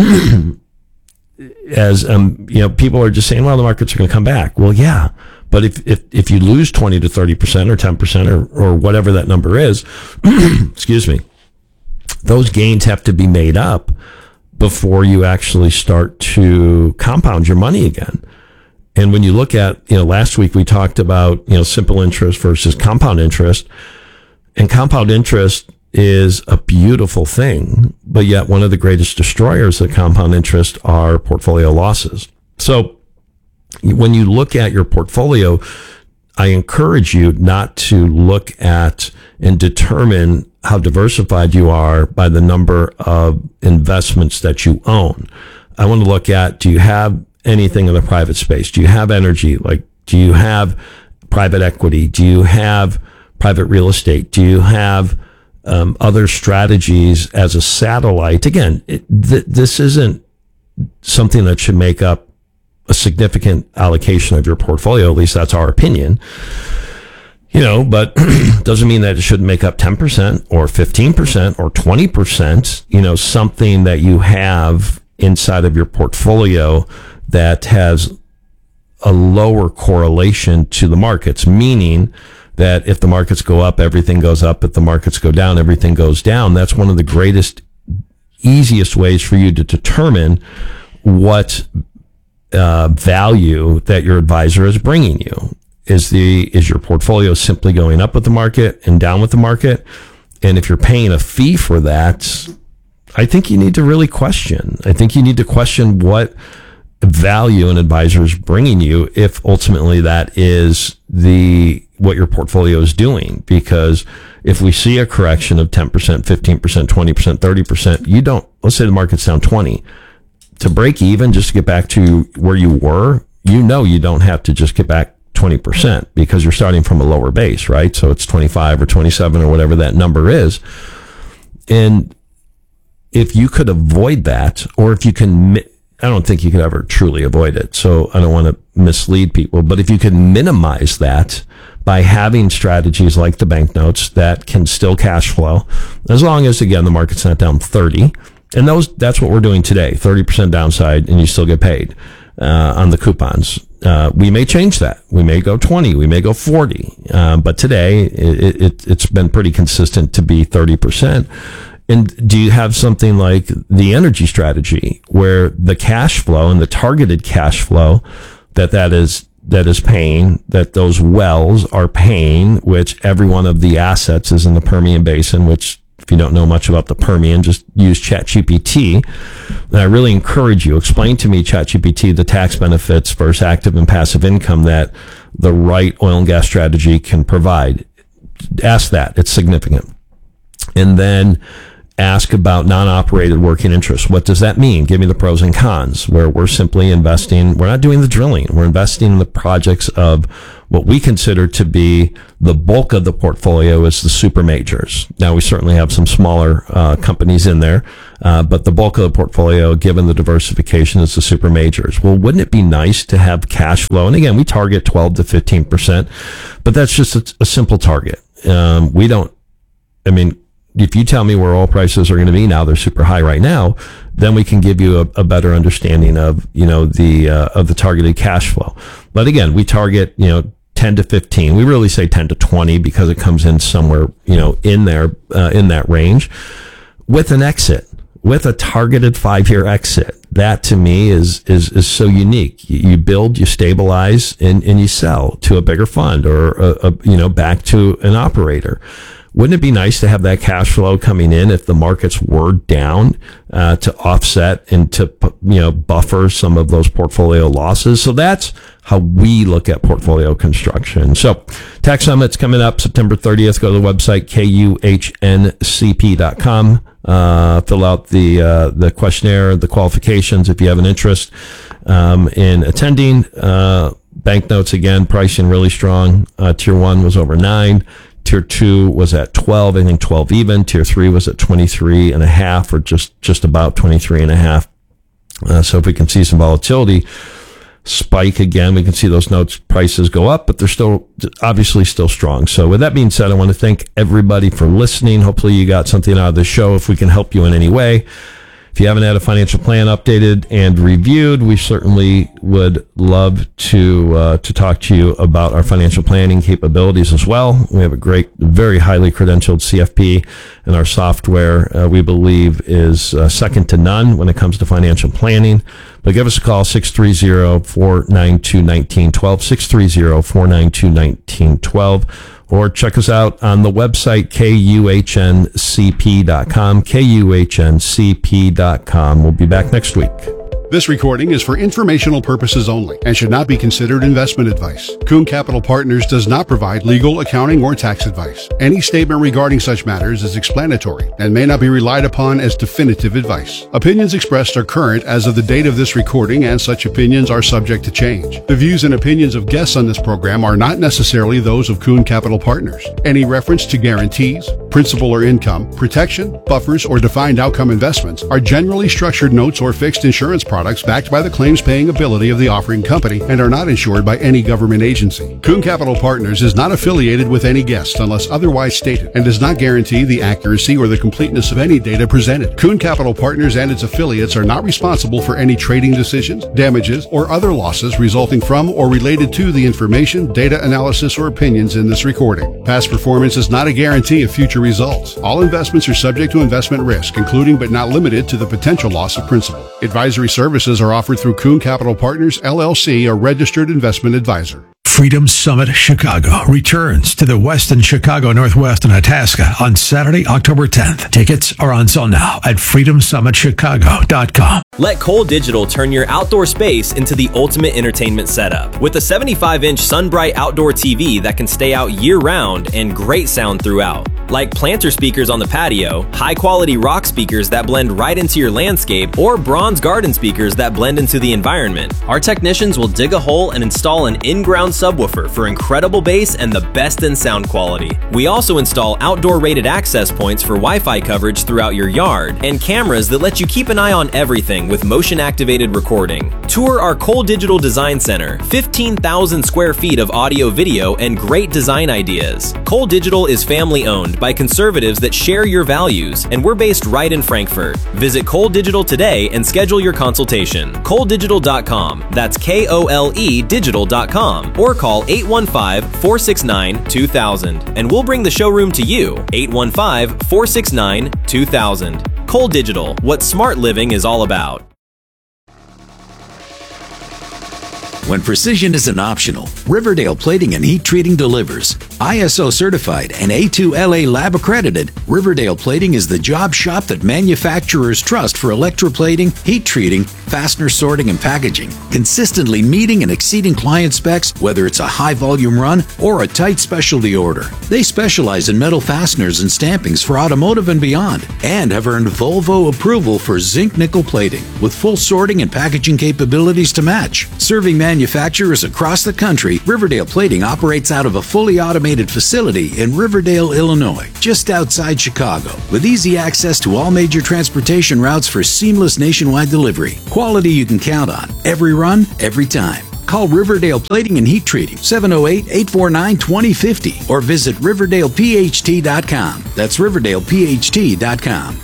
As, um, you know, people are just saying, well, the markets are going to come back. Well, yeah. But if, if, if you lose twenty to thirty percent or ten percent or, or whatever that number is, excuse me, those gains have to be made up before you actually start to compound your money again. And when you look at, you know, last week we talked about, you know, simple interest versus compound interest, and compound interest is a beautiful thing, but yet one of the greatest destroyers of compound interest are portfolio losses. So when you look at your portfolio, I encourage you not to look at and determine how diversified you are by the number of investments that you own. I want to look at, do you have anything in the private space? Do you have energy? Like, do you have private equity? Do you have private real estate? Do you have um, other strategies as a satellite? Again, it, th- this isn't something that should make up a significant allocation of your portfolio. At least that's our opinion. You know, but doesn't mean that it shouldn't make up ten percent or fifteen percent or twenty percent, you know, something that you have inside of your portfolio that has a lower correlation to the markets, meaning that if the markets go up, everything goes up. If the markets go down, everything goes down. That's one of the greatest, easiest ways for you to determine what uh, value that your advisor is bringing you. Is the is your portfolio simply going up with the market and down with the market? And if you're paying a fee for that, I think you need to really question. I think you need to question what value an advisor is bringing you, if ultimately that is the what your portfolio is doing. Because if we see a correction of ten percent, fifteen percent, twenty percent, thirty percent, you don't, let's say the market's down twenty, to break even, just to get back to where you were, you know you don't have to just get back twenty percent because you're starting from a lower base, right? So it's twenty-five or twenty-seven or whatever that number is. And if you could avoid that, or if you can, I don't think you could ever truly avoid it, so I don't want to mislead people, but if you could minimize that by having strategies like the banknotes that can still cash flow, as long as, again, the market's not down thirty, and those that's what we're doing today, thirty percent downside, and you still get paid uh, on the coupons. Uh, we may change that. We may go twenty, we may go forty, uh, but today it, it, it's been pretty consistent to be thirty percent. And do you have something like the energy strategy, where the cash flow and the targeted cash flow that that is that is paying, that those wells are paying, which every one of the assets is in the Permian Basin, which, if you don't know much about the Permian, just use ChatGPT. And I really encourage you, explain to me, ChatGPT, the tax benefits versus active and passive income that the right oil and gas strategy can provide. Ask that. It's significant. And then ask about non-operated working interest. What does that mean? Give me the pros and cons, where we're simply investing. We're not doing the drilling. We're investing in the projects of what we consider to be the bulk of the portfolio is the super majors. Now, we certainly have some smaller uh, companies in there, uh, but the bulk of the portfolio, given the diversification, is the super majors. Well, wouldn't it be nice to have cash flow? And again, we target twelve to fifteen percent, but that's just a, a simple target. Um, we don't, I mean, if you tell me where oil prices are going to be now, they're super high right now, then we can give you a, a better understanding of, you know, the, uh, of the targeted cash flow. But again, we target, you know, ten to fifteen. We really say ten to twenty because it comes in somewhere, you know, in there, uh, in that range with an exit, with a targeted five year exit. That to me is, is, is so unique. You, you build, you stabilize, and, and you sell to a bigger fund or, a, a, you know, back to an operator. Wouldn't it be nice to have that cash flow coming in if the markets were down, uh, to offset and to, you know, buffer some of those portfolio losses? So that's how we look at portfolio construction. So Tax Summit's coming up September thirtieth. Go to the website, K U H N C P dot com. Uh, fill out the, uh, the questionnaire, the qualifications if you have an interest, um, in attending. Uh, banknotes, again, pricing really strong. Uh, tier one was over nine. Tier two was at twelve, I think twelve even. Tier three was at twenty-three and a half, or just, just about twenty-three and a half. Uh, so if we can see some volatility spike again, we can see those notes prices go up, but they're still obviously still strong. So with that being said, I want to thank everybody for listening. Hopefully you got something out of the show. If we can help you in any way, if you haven't had a financial plan updated and reviewed, we certainly would love to uh, to talk to you about our financial planning capabilities as well. We have a great, very highly credentialed C F P, and our software, uh, we believe, is uh, second to none when it comes to financial planning. But give us a call, six three zero, four nine two, one nine one two, six three zero, four nine two, one nine one two. Or check us out on the website, K U H N C P dot com, K U H N C P dot com. We'll be back next week. This recording is for informational purposes only and should not be considered investment advice. Kuhn Capital Partners does not provide legal, accounting, or tax advice. Any statement regarding such matters is explanatory and may not be relied upon as definitive advice. Opinions expressed are current as of the date of this recording, and such opinions are subject to change. The views and opinions of guests on this program are not necessarily those of Kuhn Capital Partners. Any reference to guarantees, principal or income, protection, buffers, or defined outcome investments are generally structured notes or fixed insurance products products backed by the claims-paying ability of the offering company and are not insured by any government agency. Kuhn Capital Partners is not affiliated with any guest unless otherwise stated and does not guarantee the accuracy or the completeness of any data presented. Kuhn Capital Partners and its affiliates are not responsible for any trading decisions, damages, or other losses resulting from or related to the information, data analysis, or opinions in this recording. Past performance is not a guarantee of future results. All investments are subject to investment risk, including but not limited to the potential loss of principal. Advisory services are offered through Kuhn Capital Partners, L L C, a registered investment advisor. Freedom Summit Chicago returns to the Westin Chicago Northwest in Itasca on Saturday, October tenth. Tickets are on sale now at freedom summit chicago dot com. Let Cole Digital turn your outdoor space into the ultimate entertainment setup. With a seventy-five inch SunBright outdoor T V that can stay out year-round and great sound throughout. Like planter speakers on the patio, high-quality rock speakers that blend right into your landscape, or bronze garden speakers that blend into the environment. Our technicians will dig a hole and install an in-ground subwoofer for incredible bass and the best in sound quality. We also install outdoor rated access points for Wi-Fi coverage throughout your yard, and cameras that let you keep an eye on everything with motion-activated recording. Tour our Cole Digital Design Center, fifteen thousand square feet of audio, video, and great design ideas. Cole Digital is family-owned by conservatives that share your values, and we're based right in Frankfurt. Visit Cole Digital today and schedule your consultation. Cole Digital dot com, that's K O L E digital dot com, or call eight one five, four six nine, two thousand, and we'll bring the showroom to you, eight one five, four six nine, two thousand. Cole Digital, what smart living is all about. When precision isn't optional, Riverdale Plating and Heat Treating delivers. I S O certified and A two L A lab accredited, Riverdale Plating is the job shop that manufacturers trust for electroplating, heat treating, fastener sorting, and packaging, consistently meeting and exceeding client specs, whether it's a high volume run or a tight specialty order. They specialize in metal fasteners and stampings for automotive and beyond, and have earned Volvo approval for zinc nickel plating, with full sorting and packaging capabilities to match. Serving manufacturers across the country, Riverdale Plating operates out of a fully automated facility in Riverdale, Illinois, just outside Chicago, with easy access to all major transportation routes for seamless nationwide delivery. Quality you can count on, every run, every time. Call Riverdale Plating and Heat Treating, seven oh eight, eight four nine, two oh five oh, or visit Riverdale P H T dot com. That's Riverdale P H T dot com.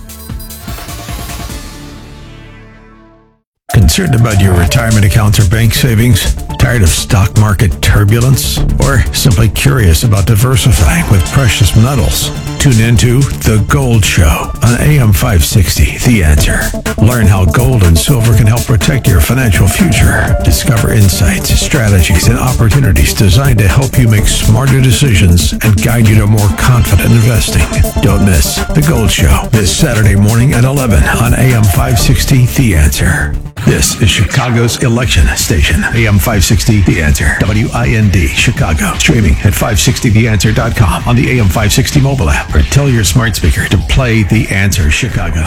Concerned about your retirement accounts or bank savings? Tired of stock market turbulence? Or simply curious about diversifying with precious metals? Tune into The Gold Show on A M five sixty, The Answer. Learn how gold and silver can help protect your financial future. Discover insights, strategies, and opportunities designed to help you make smarter decisions and guide you to more confident investing. Don't miss The Gold Show this Saturday morning at eleven on A M five sixty, The Answer. This is Chicago's election station, A M five sixty The Answer, W I N D, Chicago. Streaming at five sixty the answer dot com on the A M five sixty mobile app, or tell your smart speaker to play The Answer Chicago.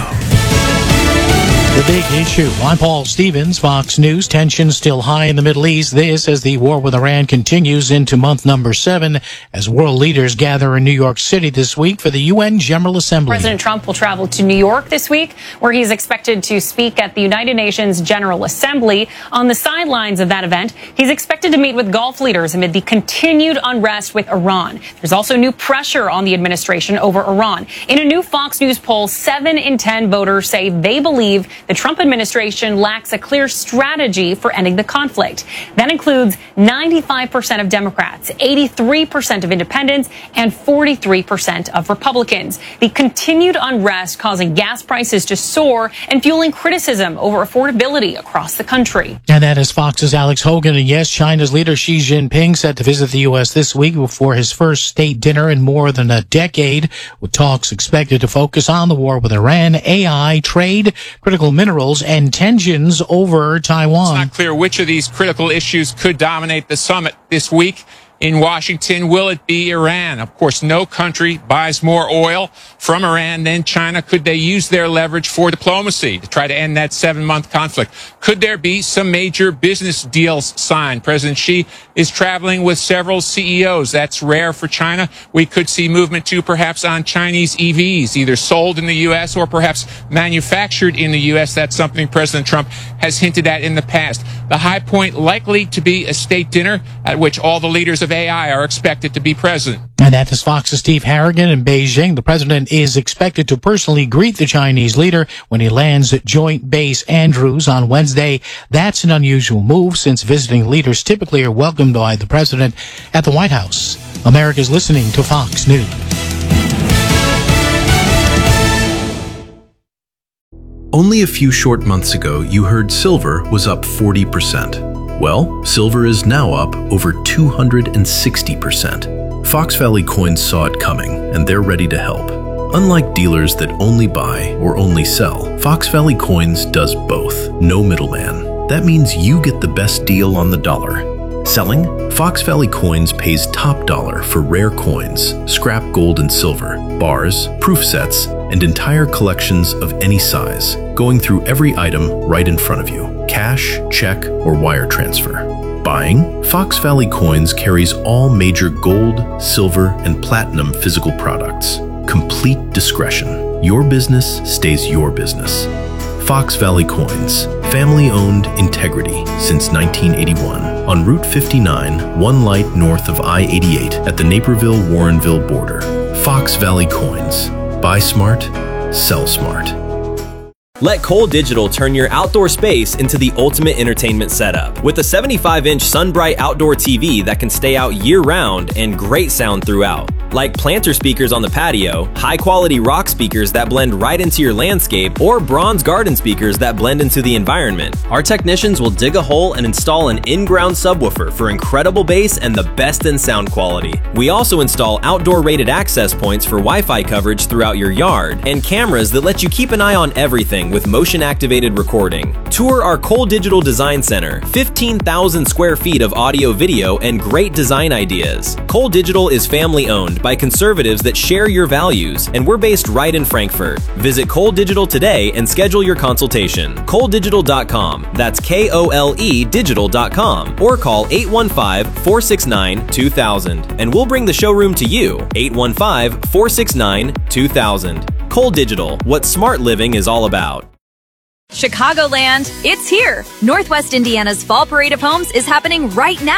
The big issue. I'm Paul Stevens, Fox News. Tensions still high in the Middle East. This as the war with Iran continues into month number seven as world leaders gather in New York City this week for the U N General Assembly. President Trump will travel to New York this week, where he's expected to speak at the United Nations General Assembly. On the sidelines of that event, he's expected to meet with Gulf leaders amid the continued unrest with Iran. There's also new pressure on the administration over Iran. In a new Fox News poll, seven in ten voters say they believe the Trump administration lacks a clear strategy for ending the conflict. That includes ninety-five percent of Democrats, eighty-three percent of independents, and forty-three percent of Republicans. The continued unrest causing gas prices to soar and fueling criticism over affordability across the country. And that is Fox's Alex Hogan. And yes, China's leader Xi Jinping set to visit the U S this week before his first state dinner in more than a decade, with talks expected to focus on the war with Iran, A I, trade, critical minerals, and tensions over Taiwan. It's not clear which of these critical issues could dominate the summit this week in Washington. Will it be Iran? Of course, no country buys more oil from Iran than China. Could they use their leverage for diplomacy to try to end that seven-month conflict? Could there be some major business deals signed? President Xi is traveling with several C E Os. That's rare for China. We could see movement, too, perhaps on Chinese E Vs, either sold in the U S or perhaps manufactured in the U S. That's something President Trump has hinted at in the past. The high point likely to be a state dinner at which all the leaders of A I are expected to be present. And that is Fox's Steve Harrigan in Beijing. The president is expected to personally greet the Chinese leader when he lands at Joint Base Andrews on Wednesday. That's an unusual move, since visiting leaders typically are welcomed by the president at the White House. America's listening to Fox News. Only a few short months ago, you heard silver was up forty percent. Well, silver is now up over two hundred sixty percent. Fox Valley Coins saw it coming, and they're ready to help. Unlike dealers that only buy or only sell, Fox Valley Coins does both. No middleman. That means you get the best deal on the dollar. Selling? Fox Valley Coins pays top dollar for rare coins, scrap gold and silver, bars, proof sets, and entire collections of any size, going through every item right in front of you. Cash, check, or wire transfer. Buying? Fox Valley Coins carries all major gold, silver, and platinum physical products. Complete discretion. Your business stays your business. Fox Valley Coins. Family-owned integrity since nineteen eighty-one. On Route fifty-nine, one light north of I eighty-eight at the Naperville-Warrenville border. Fox Valley Coins. Buy smart, sell smart. Let Cole Digital turn your outdoor space into the ultimate entertainment setup. With a seventy-five inch SunBright outdoor T V that can stay out year-round and great sound throughout. like planter speakers on the patio, high-quality rock speakers that blend right into your landscape, or bronze garden speakers that blend into the environment. Our technicians will dig a hole and install an in-ground subwoofer for incredible bass and the best in sound quality. We also install outdoor rated access points for Wi-Fi coverage throughout your yard, and cameras that let you keep an eye on everything with motion-activated recording. Tour our Cole Digital Design Center, fifteen thousand square feet of audio, video, and great design ideas. Cole Digital is family-owned by conservatives that share your values, and we're based right in Frankfurt. Visit Cole Digital today and schedule your consultation. Cole Digital dot com. That's K O L E Digital dot com. Or call eight one five, four six nine, two thousand, and we'll bring the showroom to you. eight one five, four six nine, two thousand. Cole Digital, what smart living is all about. Chicagoland, it's here! Northwest Indiana's Fall Parade of Homes is happening right now.